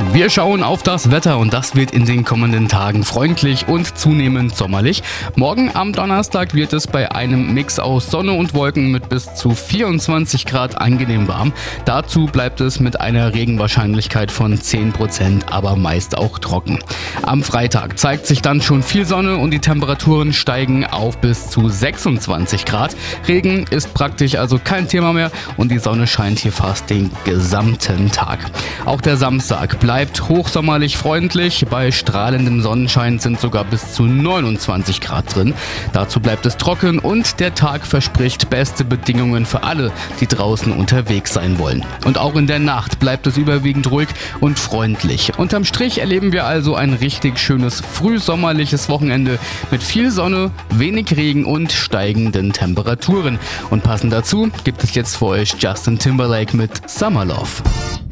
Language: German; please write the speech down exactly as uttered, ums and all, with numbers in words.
Wir schauen auf das Wetter und das wird in den kommenden Tagen freundlich und zunehmend sommerlich. Morgen am Donnerstag wird es bei einem Mix aus Sonne und Wolken mit bis zu vierundzwanzig Grad angenehm warm. Dazu bleibt es mit einer Regenwahrscheinlichkeit von zehn Prozent, aber meist auch trocken. Am Freitag zeigt sich dann schon viel Sonne und die Temperaturen steigen auf bis zu sechsundzwanzig Grad. Regen ist praktisch also kein Thema mehr und die Sonne scheint hier fast den gesamten Tag. Auch der Samstag bleibt hochsommerlich freundlich. Bei strahlendem Sonnenschein sind sogar bis zu neunundzwanzig Grad drin. Dazu bleibt es trocken und der Tag verspricht beste Bedingungen für alle, die draußen unterwegs sein wollen. Und auch in der Nacht bleibt es überwiegend ruhig und freundlich. Unterm Strich erleben wir also ein richtig schönes frühsommerliches Wochenende mit viel Sonne, wenig Regen und steigenden Temperaturen. Und passend dazu gibt es jetzt für euch Justin Timberlake mit Summer Love.